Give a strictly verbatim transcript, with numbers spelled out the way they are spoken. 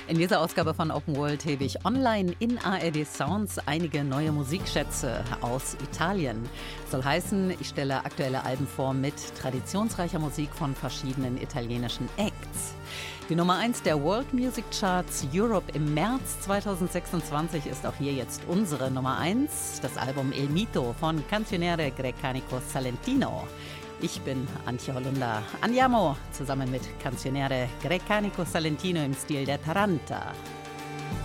In dieser Ausgabe von Open World hebe ich online in A R D Sounds einige neue Musikschätze aus Italien. Soll heißen, ich stelle aktuelle Alben vor mit traditionsreicher Musik von verschiedenen italienischen Acts. Die Nummer eins der World Music Charts Europe im März zweitausendsechsundzwanzig ist auch hier jetzt unsere Nummer eins, das Album Il Mito von Canzoniere Grecanico Salentino. Ich bin Antje Hollunder. Andiamo zusammen mit Canzoniere Grecanico Salentino im Stil der Taranta.